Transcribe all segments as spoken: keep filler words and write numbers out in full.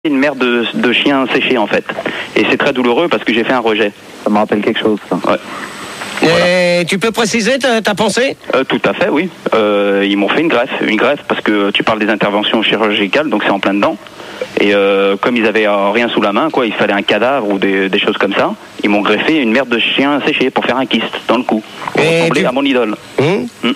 Une merde de, de chien séché en fait. Et c'est très douloureux parce que j'ai fait un rejet. Ça me rappelle quelque chose, ça. Ouais. Et Voilà. tu peux préciser ta, ta pensée? euh, Tout à fait, oui. Euh, ils m'ont fait une greffe, une greffe parce que tu parles des interventions chirurgicales, donc c'est en plein dedans. Et euh, comme ils avaient euh, rien sous la main, quoi, il fallait un cadavre ou des, des choses comme ça. Ils m'ont greffé une merde de chien séché pour faire un kyste dans le cou, pour Et ressembler tu... à mon idole. Hum Hum.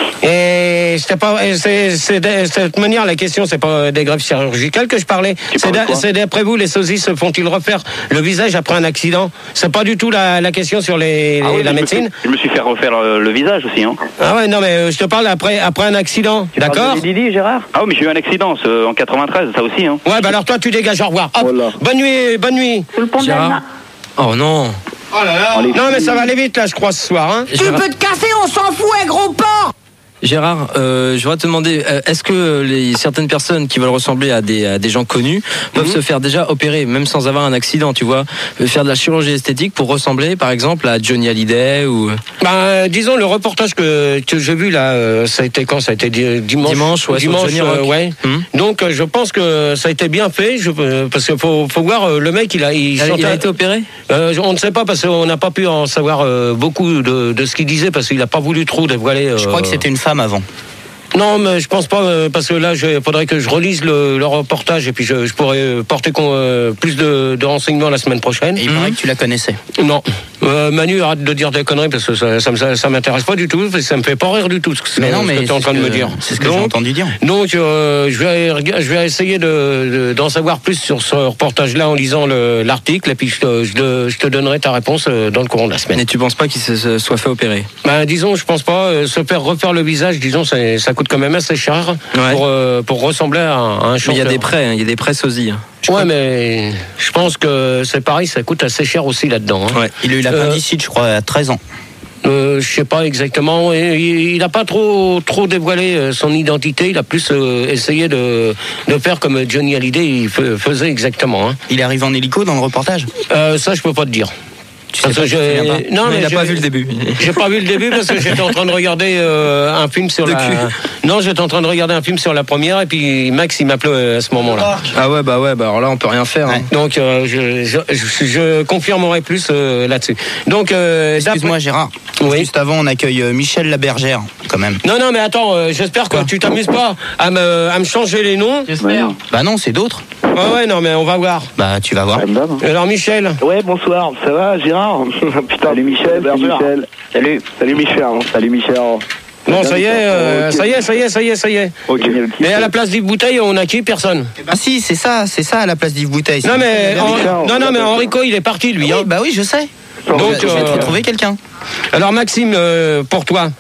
Et c'était pas, c'est, c'est de cette manière, la question, c'est pas des greffes chirurgicales que je parlais. Tu C'est, parles de quoi ? c'est d'après vous, les sosies se font-ils refaire le visage après un accident? C'est pas du tout la, la question sur les, Ah oui, la je me médecine. suis- Je me suis fait refaire euh, le visage aussi. Hein. Ah ouais, non, mais euh, je te parle après, après un accident, Tu parles d'accord? de Didi, Gérard? Ah oui, mais j'ai eu un accident ce- en quatre-vingt-treize, ça aussi. Hein. Ouais, bah alors toi, tu dégages, au revoir. Hop. Voilà. Bonne nuit, bonne nuit. Sous le pont de Gérard. l'Alma. Oh non. Oh là là. Allez, Non, mais ça va aller vite, là, je crois, ce soir, hein. Tu peux te casser, on s'en fout, un gros porc. Gérard, euh, je voudrais te demander, euh, est-ce que les, certaines personnes qui veulent ressembler à des, à des gens connus peuvent Mhm. se faire déjà opérer, même sans avoir un accident, tu vois, euh, faire de la chirurgie esthétique pour ressembler, par exemple, à Johnny Hallyday ou Ben, euh, disons, le reportage que, que j'ai vu, là, euh, ça a été quand? Ça a été di- dimanche. Dimanche, ouais, sur dimanche, Johnny euh, Rock. ouais. Hum. Donc, euh, je pense que ça a été bien fait, je, euh, parce qu'il faut, faut voir, euh, le mec, il a, il, il a, chantait- il a été opéré? Euh, on ne sait pas, parce qu'on n'a pas pu en savoir euh, beaucoup de, de ce qu'il disait, parce qu'il n'a pas voulu trop dévoiler. euh, Je crois que c'était une femme avant. Non, mais je pense pas, euh, parce que là, il faudrait que je relise le, le reportage, et puis je, je pourrais euh, porter con, euh, plus de, de renseignements la semaine prochaine. Et il paraît que tu la connaissais. Non. Euh, Manu, arrête de dire des conneries, parce que ça, ça, me- ça m'intéresse pas du tout, ça me fait pas rire du tout, ce que, Mais non, ce mais que tu es en c'est train ce de me que- dire. c'est ce que j'ai Donc- entendu dire. Donc, euh, je, vais, rega- je vais essayer de, de- d'en savoir plus sur ce reportage-là en lisant le- l'article, et puis je te, je, te, je te donnerai ta réponse euh, dans le courant de la semaine. Et tu penses pas qu'il se, se soit fait opérer? Ben, disons, je pense pas, euh, se faire refaire le visage, disons, ça, ça coûte quand même assez cher Ouais. pour, euh, pour ressembler à un, à un Mais chanteur. il y a des prêts, hein, il y a des prêts sosies. hein. Ouais, mais je pense que c'est pareil, ça coûte assez cher aussi là-dedans. hein. Ouais. Il a eu l'appendicite, je crois, à treize ans. Euh, je sais pas exactement. Il n'a pas trop trop dévoilé euh, son identité. Il a plus euh, essayé de, de faire comme Johnny Hallyday il fe- faisait exactement. Hein. Il est arrivé en hélico dans le reportage. Euh, ça, je peux pas te dire. Tu sais Parce pas, que tu te j'ai- souviens pas. non, Mais mais il n'a j'ai- pas vu le début. J'ai pas vu le début parce que j'étais en train de regarder euh, un film sur De la. cul. Non, j'étais en train de regarder un film sur la première et puis Max il m'appelait euh, à ce moment-là. Ah ouais, bah ouais, bah alors là, on peut rien faire. hein. Donc euh, je, je, je, je confirmerai plus euh, là-dessus. Donc euh, Excuse-moi, Gérard. Oui. Juste avant, on accueille euh, Michel Labergère, quand même. Non, non, mais attends, euh, j'espère que tu t'amuses pas à me, à me changer les noms. J'espère. Bah non, c'est d'autres. Ouais, ouais, non, mais on va voir. Bah tu vas voir. Comme d'hab, hein. Alors, Michel. Ouais, bonsoir, ça va, Gérard? Putain, salut Michel, salut Michel. Salut. Salut Michel. Salut Michel. Non, ça y est, euh, ça y est, ça y est, ça y est, ça y est. Ok. Et à la place d'Yves Bouteille, on a qui? Personne. Bah si, c'est ça, c'est ça à la place d'Yves Bouteille. Non, mais, Michel, en- non, non, mais Enrico, il est parti, lui. Oui, Hein. bah oui, je sais. Donc, je vais te euh, retrouver quelqu'un. Alors, Maxime, euh, pour toi.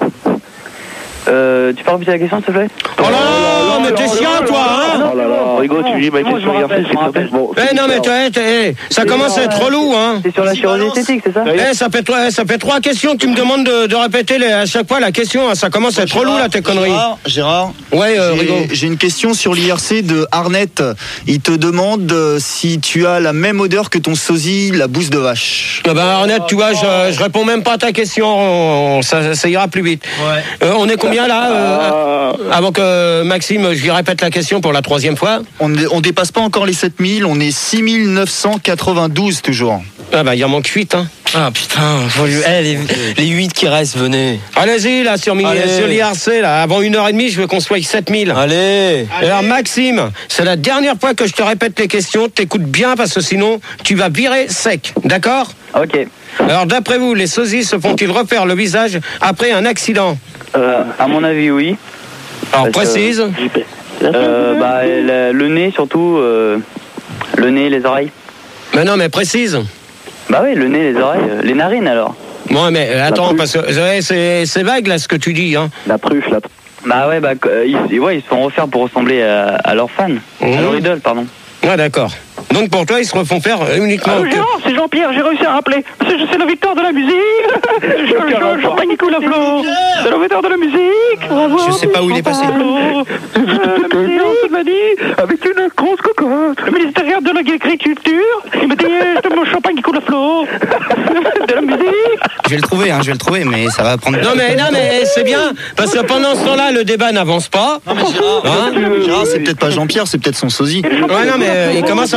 Euh, tu peux répéter la question, s'il te plaît? Oh là là, mais t'es chiant, toi, hein? Oh là là, Rigo, tu dis ma question exercice, s'il te plaît. Bon, Eh non, mais t'as- t'as- eh, ça commence à être relou, hein? c'est sur la chirurgie esthétique, c'est ça? Eh, ça fait, trois- ça fait trois questions que tu me demandes de, de répéter les- à chaque fois la question. hein. Ça commence à être relou, là, tes conneries. Gérard, Gérard, Ouais, euh, j'ai- Rigo. j'ai une question sur l'I R C de Arnett. Il te demande euh, si tu as la même odeur que ton sosie, la bouse de vache. Ah ben, Arnett, tu vois, je, je réponds même pas à ta question. On- ça, ça ira plus vite. Euh, on est combien, là euh, Avant que Maxime, je lui répète la question pour la troisième fois. On ne on dépasse pas encore les sept mille, on est six mille neuf cent quatre-vingt-douze toujours. Ah ben, il en manque huit, hein. Ah putain, faut lui- eh, les, les huit qui restent, venez. Allez-y, là, sur, Allez. sur l'I R C, là. Avant une heure et demie, je veux qu'on soit sept mille. Allez. Alors, Maxime, c'est la dernière fois que je te répète les questions. T'écoutes bien parce que sinon, tu vas virer sec. D'accord? Ok. Alors, d'après vous, les sosies se font-ils refaire le visage après un accident? Euh, à mon avis, oui. Alors, Parce que- précise. Euh, bah, le, le nez surtout, euh, le nez, les oreilles. Mais non, mais précise. Bah oui, le nez, les oreilles, euh, les narines alors. Bon, mais euh, attends, pruche. parce que ouais, c'est c'est vague, là, ce que tu dis, hein. La pruche, la pruche. Bah ouais, bah euh, ils, ouais, ils se font refaire pour ressembler à, à leur fan, Mhm. à leur idole, pardon. Ouais, d'accord. Donc pour toi, ils se refont faire uniquement. Ah, Gérard, c'est Jean-Pierre, j'ai réussi à rappeler. C'est, c'est la victoire de la musique. Champagne qui coule à flot. C'est la victoire de la musique. Bravo. Je sais pas où il est passé. Euh, la musique, m'a dit, avec une grosse cocotte. Le ministère de l'agriculture, il m'a dit, c'est mon champagne qui coule à flot. De la musique. Je vais le trouver, hein, je vais le trouver, mais ça va prendre. Non mais non mais c'est bien parce que pendant ce temps-là, le débat n'avance pas. Non, mais Gérard, Hein Gérard, c'est peut-être pas Jean-Pierre, c'est peut-être son sosie. Ouais non mais euh, il commence à